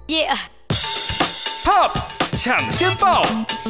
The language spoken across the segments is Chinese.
Pop 抢先报，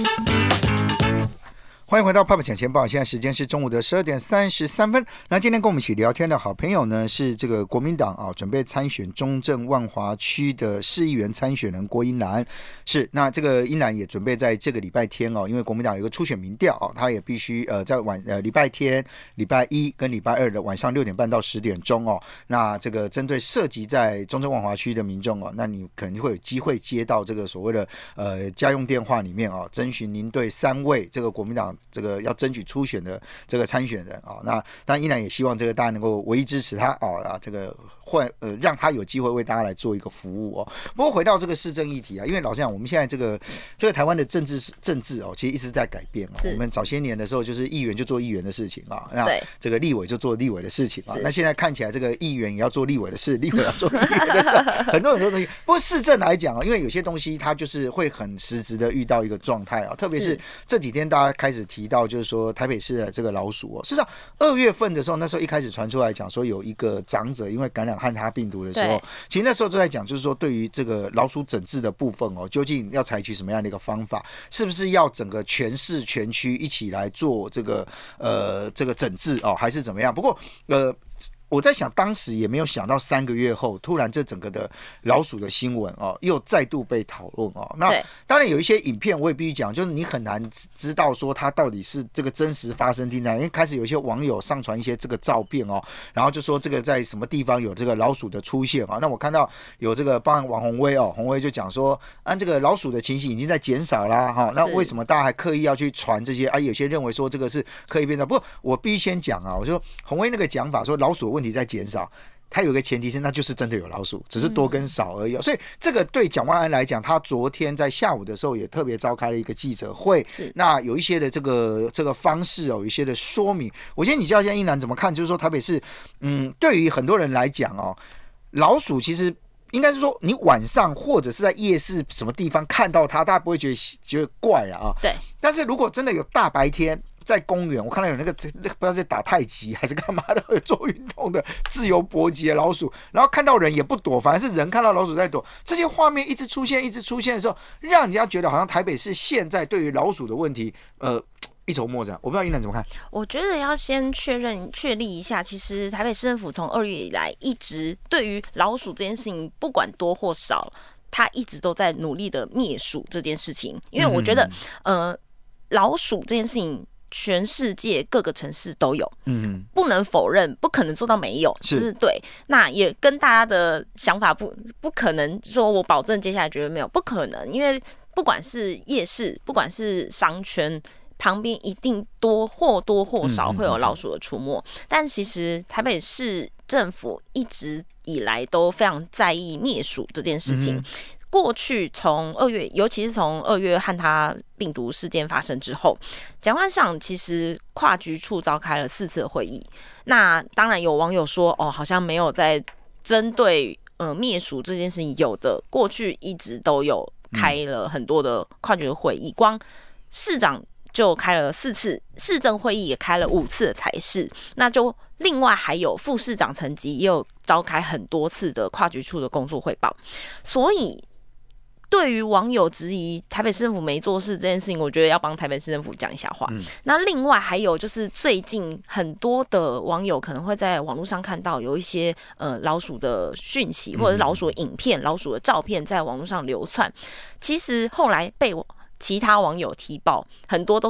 欢迎回到 Pop 抢先报，现在时间是中午的12:33。那今天跟我们一起聊天的好朋友呢，是这个国民党准备参选中正万华区的市议员参选人郭英兰。是，那这个英兰也准备在这个礼拜天因为国民党有一个初选民调他也必须在礼拜天、礼拜一跟礼拜二的晚上6点半到10点钟那这个针对涉及在中正万华区的民众那你可能会有机会接到这个所谓的家用电话里面征询您对3位这个国民党这个要争取初选的这个参选人那当然依然也希望这个大家能够唯一支持他这个让他有机会为大家来做一个服务不过回到这个市政议题因为老实讲我们现在这个台湾的政治其实一直在改变我们早些年的时候就是议员就做议员的事情那这个立委就做立委的事情那现在看起来这个议员也要做立委的事，立委要做立委的事很多东西。不过市政来讲因为有些东西它就是会很实质的遇到一个状态特别是这几天大家开始提到就是说台北市的这个老鼠事实上2月份的时候，那时候一开始传出来讲说有一个长者因为感染汉他病毒的时候，其实那时候就在讲就是说对于这个老鼠整治的部分究竟要采取什么样的一个方法，是不是要整个全市全区一起来做这个整治还是怎么样？不过我在想当时也没有想到3个月后突然这整个的老鼠的新闻又再度被讨论那当然有一些影片我也必须讲，就是你很难知道说它到底是这个真实发生地哪，因为开始有一些网友上传一些这个照片然后就说这个在什么地方有这个老鼠的出现那我看到有这个包含王宏威宏威就讲说按这个老鼠的情形已经在减少啦那为什么大家还刻意要去传这些有些认为说这个是刻意变少，不过我必须先讲我说宏威那个讲法说老鼠问题在减少，它有一个前提是那就是真的有老鼠，只是多跟少而已所以这个对蒋万安来讲，他昨天在下午的时候也特别召开了一个记者会，那有一些的这个方式有一些的说明。我先请教一下英兰怎么看，就是说台北市对于很多人来讲老鼠其实应该是说你晚上或者是在夜市什么地方看到它，大家不会觉得怪对。但是如果真的有大白天在公园，我看到有那个不知道在打太极还是干嘛的，有做运动的自由搏击的老鼠，然后看到人也不躲，反而是人看到老鼠在躲，这些画面一直出现的时候，让人家觉得好像台北市现在对于老鼠的问题一筹莫展。我不知道英兰怎么看。 我觉得要先确立一下，其实台北市政府从2月以来一直对于老鼠这件事情不管多或少，他一直都在努力的灭鼠这件事情。因为我觉得老鼠这件事情全世界各个城市都有不能否认，不可能做到没有，是对。那也跟大家的想法不可能说我保证接下来绝对没有，不可能。因为不管是夜市，不管是商圈旁边一定或多或少会有老鼠的出没，但其实台北市政府一直以来都非常在意灭鼠这件事情。过去从2月，尤其是从2月汉他病毒事件发生之后，蒋万安其实跨局处召开了4次的会议。那当然有网友说好像没有在针对灭鼠这件事情，有的过去一直都有开了很多的跨局的会议，光市长就开了4次，市政会议也开了5次的才是。那就另外还有副市长层级也有召开很多次的跨局处的工作汇报。所以对于网友质疑台北市政府没做事这件事情，我觉得要帮台北市政府讲一下话。那另外还有就是最近很多的网友可能会在网络上看到有一些老鼠的讯息，或者是老鼠的影片、老鼠的照片在网络上流窜，其实后来被其他网友踢爆，很多都